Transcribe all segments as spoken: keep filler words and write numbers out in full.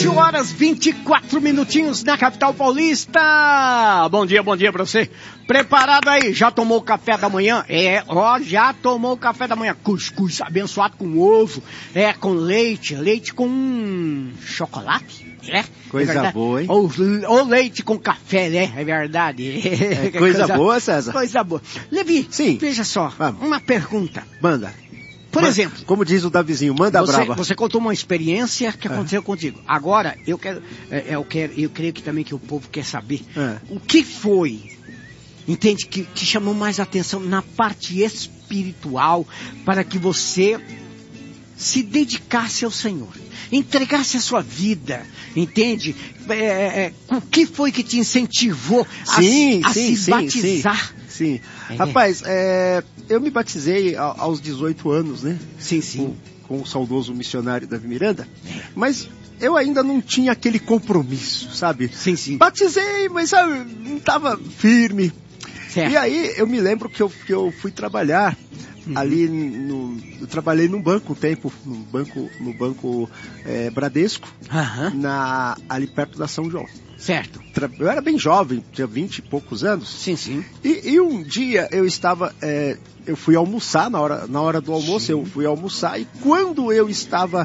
oito horas, vinte e quatro minutinhos na capital paulista. Bom dia, bom dia pra você. Preparado aí? Já tomou o café da manhã? É, ó, já tomou o café da manhã. Cuscuz abençoado com ovo, é, com leite, leite com chocolate. É, coisa é boa, hein? Ou, ou leite com café, né? É verdade. É coisa, coisa boa, César? Coisa boa. Levi, sim, veja só, vamos. Uma pergunta. Manda. Por manda, exemplo, como diz o Davizinho, manda você, brava. Você contou uma experiência que aconteceu é. contigo. Agora, eu quero, eu quero, eu creio que também que o povo quer saber é. o que foi, entende, que, que chamou mais atenção na parte espiritual para que você se dedicasse ao Senhor, entregasse a sua vida, entende? É, é, o que foi que te incentivou sim, a, a sim, se sim, batizar? Sim, sim. É. Rapaz, é, eu me batizei aos dezoito anos, né? Sim, sim. Com, com o saudoso missionário Davi Miranda, é. mas eu ainda não tinha aquele compromisso, sabe? Sim, sim. Batizei, mas sabe, não estava firme. Certo. E aí eu me lembro que eu, que eu fui trabalhar uhum. ali no, eu trabalhei num banco um tempo, no banco, no banco é, Bradesco, uhum. na, ali perto da São João. Certo. Eu era bem jovem, tinha vinte e poucos anos. Sim, sim. E, e um dia eu estava, é, eu fui almoçar, na hora, na hora do almoço sim. eu fui almoçar, e quando eu estava,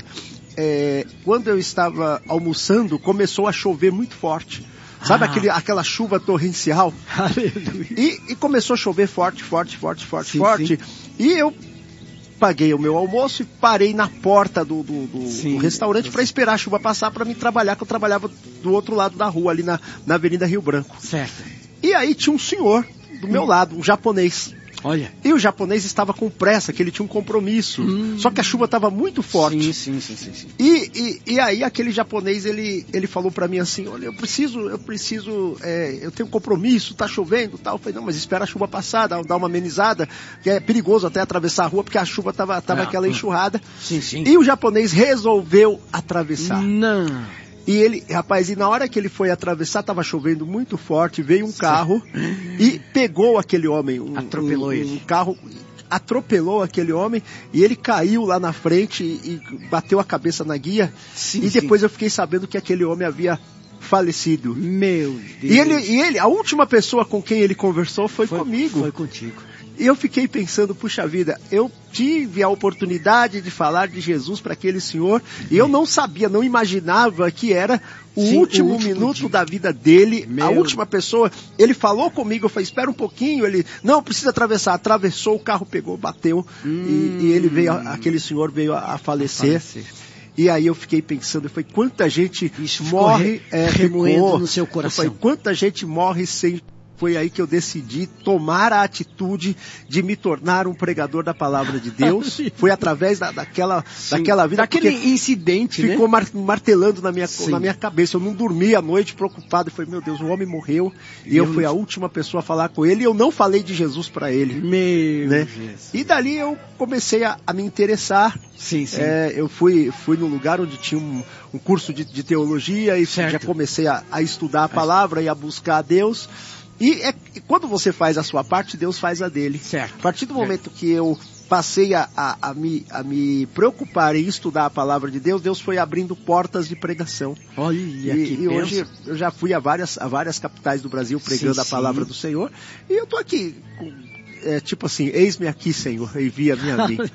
é, quando eu estava almoçando, começou a chover muito forte. Sabe ah. aquele, aquela chuva torrencial? Aleluia. E, e começou a chover forte, forte, forte, forte, sim, forte. Sim. E eu paguei o meu almoço e parei na porta do, do, do, do restaurante para esperar a chuva passar para me trabalhar, que eu trabalhava do outro lado da rua, ali na, na Avenida Rio Branco. Certo. E aí tinha um senhor do meu hum. lado, um japonês. Olha. E o japonês estava com pressa, que ele tinha um compromisso. Hum. Só que a chuva estava muito forte. Sim, sim, sim, sim, sim. E, e, e aí aquele japonês, ele, ele falou para mim assim, olha, eu preciso, eu preciso, é, eu tenho um compromisso, tá chovendo e tal. Eu falei, não, mas espera a chuva passar, dá, dá uma amenizada, que é perigoso até atravessar a rua, porque a chuva tava, tava ah, aquela enxurrada. Sim, sim. E o japonês resolveu atravessar. Não. E ele, rapaz, e na hora que ele foi atravessar, estava chovendo muito forte, veio um carro e pegou aquele homem. Um, atropelou um, ele. Um carro atropelou aquele homem e ele caiu lá na frente e, e bateu a cabeça na guia. Sim, e depois sim. eu fiquei sabendo que aquele homem havia falecido. Meu Deus. E ele, e ele, a última pessoa com quem ele conversou foi, foi comigo. Foi contigo. E eu fiquei pensando, puxa vida, eu tive a oportunidade de falar de Jesus para aquele senhor, e eu não sabia, não imaginava que era o, Sim, último, o último minuto dia. da vida dele, Meu... a última pessoa. Ele falou comigo, eu falei, espera um pouquinho, ele, não, precisa atravessar, atravessou, o carro pegou, bateu, hum... e, e ele veio, aquele senhor veio a, a falecer. A falecer. E aí eu fiquei pensando, eu falei, quanta gente Isso morre é, remoendo ficou, no seu coração. Eu falei, quanta gente morre sem... Foi aí que eu decidi tomar a atitude de me tornar um pregador da palavra de Deus. Foi através da, daquela, daquela vida. Daquele incidente, ficou né? martelando na minha, na minha cabeça. Eu não dormi à noite preocupado. Eu falei, meu Deus, o homem morreu. E eu, eu fui a última pessoa a falar com ele. E eu não falei de Jesus para ele. Meu né? Jesus. E dali eu comecei a, a me interessar. Sim, sim. É, eu fui, fui num lugar onde tinha um, um curso de, de teologia. E certo. já comecei a, a estudar a palavra e a buscar a Deus. E é, quando você faz a sua parte, Deus faz a dele. Certo. A partir do momento que eu passei a, a, a, me, a me preocupar em estudar a palavra de Deus, Deus foi abrindo portas de pregação. Olha, e, que e hoje eu já fui a várias, a várias capitais do Brasil pregando sim, a palavra sim. do Senhor. E eu tô aqui com... É, tipo assim, eis-me aqui, Senhor, envia a minha vida.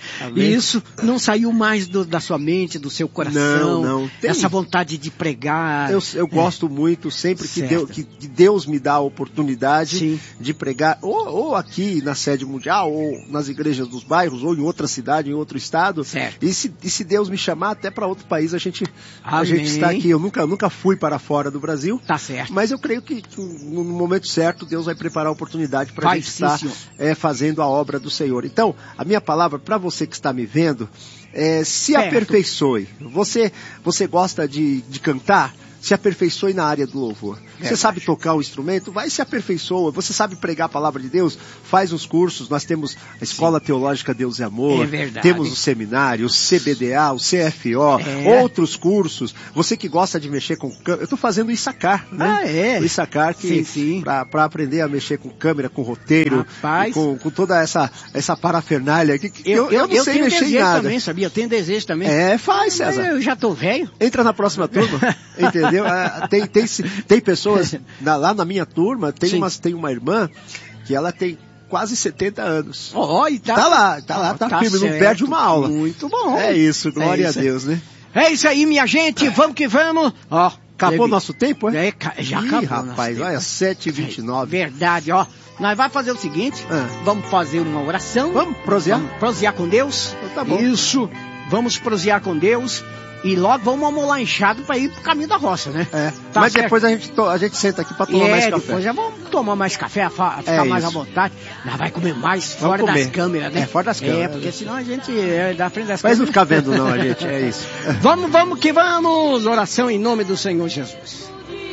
E isso não saiu mais do, da sua mente, do seu coração? Não, não. Tem... Essa vontade de pregar? Eu, eu é. gosto muito, sempre que Deus, que Deus me dá a oportunidade Sim. de pregar, ou, ou aqui na sede mundial, ou nas igrejas dos bairros, ou em outra cidade, em outro estado. Certo. E se, e se Deus me chamar até para outro país, a gente, a gente está aqui. Eu nunca, nunca fui para fora do Brasil. Tá certo. Mas eu creio que, que no momento certo, Deus vai preparar a oportunidade para a gente estar... É, fazendo a obra do Senhor. Então, a minha palavra para você que está me vendo, é, se certo. aperfeiçoe. Você, você gosta de, de cantar? se aperfeiçoe na área do louvor. É, você sabe tocar um instrumento? Vai e se aperfeiçoa. Você sabe pregar a palavra de Deus? Faz os cursos. Nós temos a Escola Sim. Teológica Deus e Amor. É verdade. Temos o seminário, o C B D A, o C F O, é. outros cursos. Você que gosta de mexer com câmera. Eu estou fazendo o Issacar, né? Ah, é? O Issacar que, para aprender a mexer com câmera, com roteiro, com, com toda essa, essa parafernália. Que, que eu, eu, eu não eu sei tenho mexer desejo em nada. Também, sabia? Eu tenho desejo também. É, faz, César. Eu já tô velho. Entra na próxima turma, entendeu? É, tem, tem, tem pessoas, na, lá na minha turma, tem, umas, tem uma irmã que ela tem quase setenta anos. Oh, e tá, tá lá, tá lá, tá, tá firme, certo. Não perde uma aula. Muito bom. É isso, glória é isso. a Deus, né? É isso aí, minha gente, vamos que vamos. Ó, acabou o nosso tempo, é? é já Ih, acabou. Rapaz, olha, sete e vinte e nove. É, verdade, ó. Nós vamos fazer o seguinte, ah. vamos fazer uma oração. Vamos prosear? Vamos prosear com Deus. Então, tá bom. Isso, vamos prosear com Deus. E logo vamos amolar enxado para ir pro caminho da roça, né? É. Tá Mas certo? depois a gente, to, a gente senta aqui para tomar é, mais café. Depois já vamos tomar mais café, ficar é mais à vontade. Nós vai comer mais vamos fora comer. das câmeras, né? É, fora das câmeras. É, porque senão a gente é da frente das Mas câmeras. não ficar vendo não, a gente, é isso. Vamos, vamos que vamos! Oração em nome do Senhor Jesus.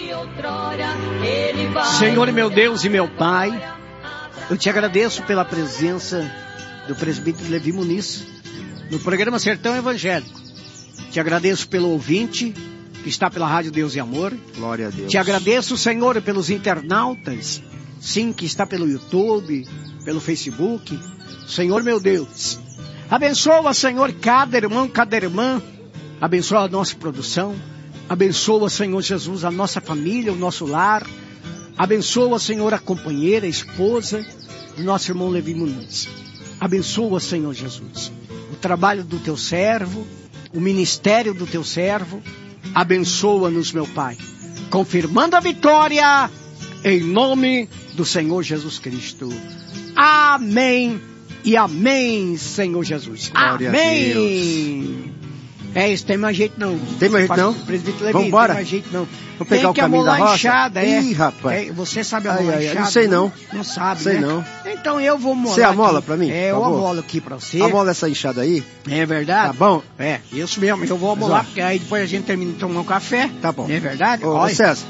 Senhor meu Deus e meu Pai, eu te agradeço pela presença do presbítero Levi Muniz no programa Sertão Evangélico. Te agradeço pelo ouvinte que está pela Rádio Deus e Amor. Glória a Deus. Te agradeço, Senhor, pelos internautas, sim, que está pelo YouTube, pelo Facebook. Senhor, meu Deus, abençoa, Senhor, cada irmão, cada irmã. Abençoa a nossa produção. Abençoa, Senhor Jesus, a nossa família, o nosso lar. Abençoa, Senhor, a companheira, a esposa do nosso irmão Levi Muniz. Abençoa, Senhor Jesus, o trabalho do teu servo, o ministério do teu servo. Abençoa-nos, meu Pai, confirmando a vitória em nome do Senhor Jesus Cristo. Amém e amém, Senhor Jesus. Glória amém. É isso, tem mais jeito não. Tem mais jeito não? Vamos embora? Tem mais jeito não. Vamos pegar o caminho da roça? Enxada, é. Ih, rapaz. É, você sabe amolar ai, ai, enxada? Não sei não. Não sabe, sei né? não. Então eu vou molar. Você amola aqui. pra mim? É, eu amolo aqui pra você. Amola essa enxada aí? É verdade? Tá bom? É, isso mesmo. Eu vou amolar, porque aí depois a gente termina de tomar um café. Tá bom. É verdade? Ô, ô César.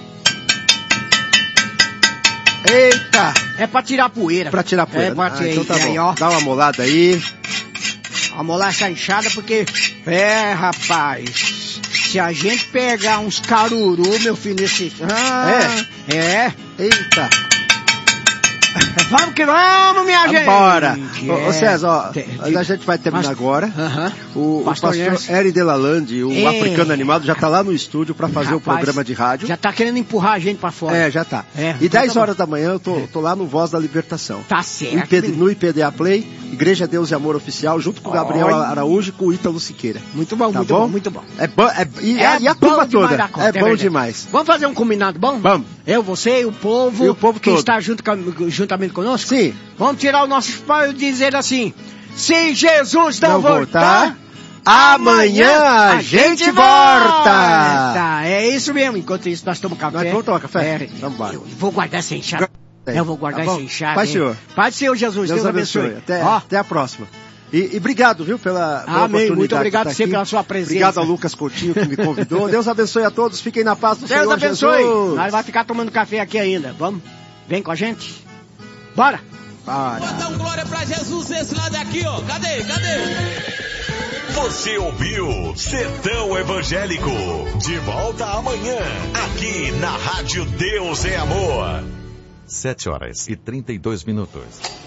Eita! É pra tirar poeira. Pra tirar poeira. É pra tirar. Ah, então tá aí, bom. Ó. Dá uma molada aí. Amolar essa enxada porque... É, rapaz... Se a gente pegar uns caruru, meu filho, nesse... Ah, é? É. Eita. Vamos que vamos, minha gente. Bora. É. Ô, ô César, ó, Te, a gente vai terminar Mas, agora. Uh-huh. O, o pastor, pastor Eri Delalande, o é. africano animado, já tá lá no estúdio para fazer Rapaz, o programa de rádio. Já tá querendo empurrar a gente para fora. É, já tá. É, e dez tá horas da manhã eu tô, tô lá no Voz da Libertação. Tá certo. I P D, no I P D A Play, Igreja Deus e Amor Oficial, junto com o Gabriel Oi. Araújo e com o Ítalo Siqueira. Muito bom, tá muito bom? bom, muito bom. É bom, é, e, é e a turma toda. Conta, é bom é demais. Vamos fazer um combinado bom? Vamos. Eu, você e o povo, e o povo que todo. está junto, juntamente conosco? Sim. Vamos tirar o nosso pau e dizer assim, se Jesus não, não voltar, voltar, amanhã a gente volta. Tá, é isso mesmo. Enquanto isso, nós tomamos café. Nós vamos tomar café? É, vamos embora. Eu vou guardar essa enxada. É. Eu vou guardar tá essa enxada. Pai, Senhor. Pai do Senhor Jesus, Deus, Deus abençoe. abençoe. Até, até a próxima. E, e obrigado, viu, pela, pela Amém. Muito obrigado você pela sua presença. Obrigado ao Lucas Coutinho que me convidou. Deus abençoe a todos. Fiquem na paz do Deus Senhor abençoe. Jesus. Nós vamos ficar tomando café aqui ainda. Vamos? Vem com a gente. Bora. Bora. Bota um glória pra Jesus esse lado aqui, ó. Cadê? Cadê? Você ouviu Sertão Evangélico. De volta amanhã, aqui na Rádio Deus é Amor. Sete horas e trinta e dois minutos.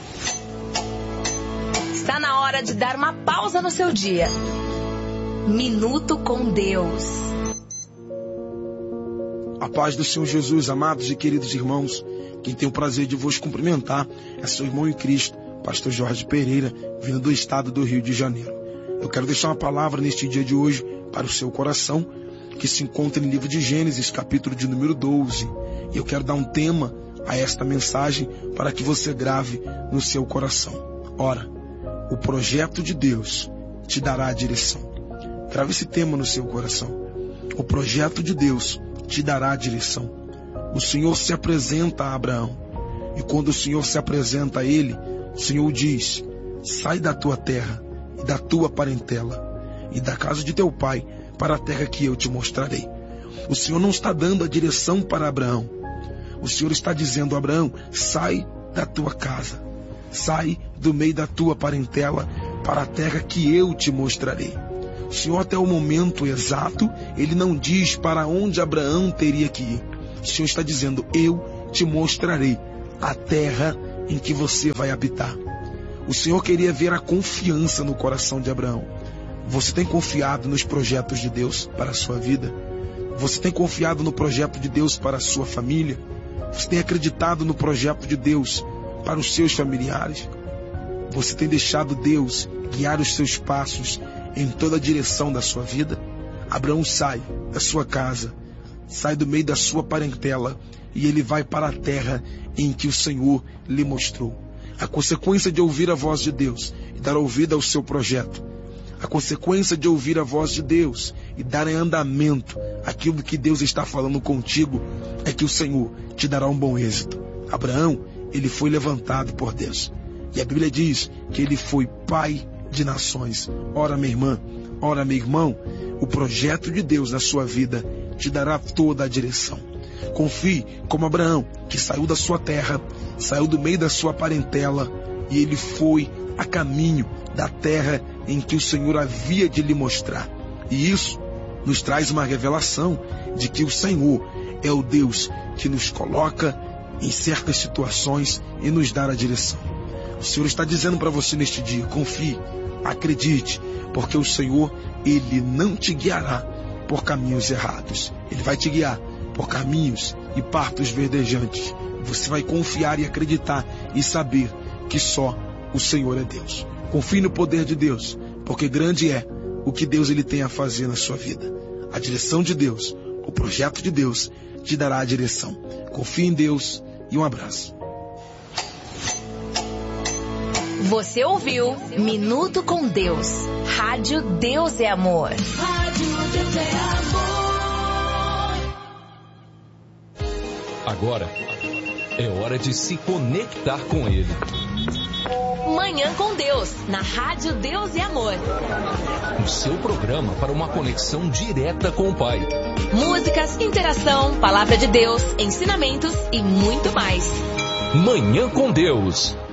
Está na hora de dar uma pausa no seu dia. Minuto com Deus. A paz do Senhor Jesus, amados e queridos irmãos. Quem tem o prazer de vos cumprimentar é seu irmão em Cristo, pastor Jorge Pereira, vindo do estado do Rio de Janeiro. Eu quero deixar uma palavra neste dia de hoje para o seu coração, que se encontra no livro de Gênesis, capítulo de número doze. E eu quero dar um tema a esta mensagem para que você grave no seu coração. Ora, o projeto de Deus te dará a direção. Grave esse tema no seu coração. O projeto de Deus te dará a direção. O Senhor se apresenta a Abraão. E quando o Senhor se apresenta a ele, o Senhor diz: sai da tua terra e da tua parentela e da casa de teu pai para a terra que eu te mostrarei. O Senhor não está dando a direção para Abraão. O Senhor está dizendo: Abraão, sai da tua casa, sai do meio da tua parentela para a terra que eu te mostrarei. O Senhor, até o momento exato, Ele não diz para onde Abraão teria que ir. O Senhor está dizendo: eu te mostrarei a terra em que você vai habitar. O Senhor queria ver a confiança no coração de Abraão. Você tem confiado nos projetos de Deus para a sua vida? Você tem confiado no projeto de Deus para a sua família? Você tem acreditado no projeto de Deus para os seus familiares? Você tem deixado Deus guiar os seus passos em toda a direção da sua vida? Abraão sai da sua casa, sai do meio da sua parentela e ele vai para a terra em que o Senhor lhe mostrou. A consequência de ouvir a voz de Deus e dar ouvido ao seu projeto, a consequência de ouvir a voz de Deus e dar em andamento aquilo que Deus está falando contigo, é que o Senhor te dará um bom êxito. Abraão, ele foi levantado por Deus. E a Bíblia diz que ele foi pai de nações. Ora, minha irmã, ora, meu irmão, o projeto de Deus na sua vida te dará toda a direção. Confie como Abraão, que saiu da sua terra, saiu do meio da sua parentela, e ele foi a caminho da terra em que o Senhor havia de lhe mostrar. E isso nos traz uma revelação de que o Senhor é o Deus que nos coloca em certas situações e nos dá a direção. O Senhor está dizendo para você neste dia: confie, acredite, porque o Senhor, Ele não te guiará por caminhos errados. Ele vai te guiar por caminhos e partos verdejantes. Você vai confiar e acreditar e saber que só o Senhor é Deus. Confie no poder de Deus, porque grande é o que Deus ele tem a fazer na sua vida. A direção de Deus, o projeto de Deus te dará a direção. Confie em Deus e um abraço. Você ouviu Minuto com Deus. Rádio Deus é Amor. Rádio Deus é Amor. Agora é hora de se conectar com Ele. Manhã com Deus, na Rádio Deus é Amor. O seu programa para uma conexão direta com o Pai. Músicas, interação, palavra de Deus, ensinamentos e muito mais. Manhã com Deus.